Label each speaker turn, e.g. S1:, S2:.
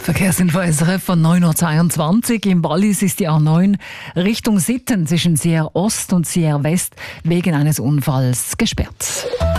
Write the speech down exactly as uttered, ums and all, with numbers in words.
S1: Verkehrsinfo S R F von neun Uhr zweiundzwanzig. Im Wallis ist die A neun Richtung Sitten zwischen Sierre Ost und Sierre West wegen eines Unfalls gesperrt.